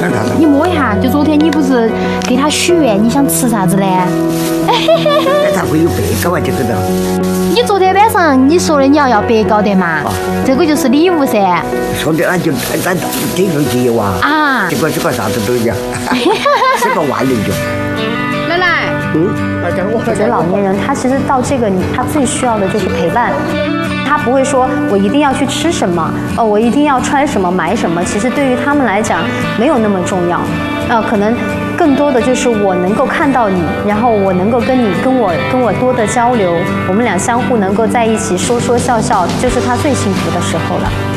看啥子？ 你摸一下，就昨天你不是给他许愿，你想吃啥子呢？ 那咋会有白糕啊？这个的。 你昨天晚上你说的你要白糕的嘛？这个就是礼物噻。 说的那就咱这个节哇啊，这个是个啥子都一样，是个万能酒。 奶奶， 我觉得老年人他其实到这个他最需要的就是陪伴。他不会说我一定要去吃什么，我一定要穿什么买什么。其实对于他们来讲没有那么重要，可能更多的就是我能够看到你，然后我能够跟我多的交流，我们俩相互能够在一起说说笑笑，就是他最幸福的时候了。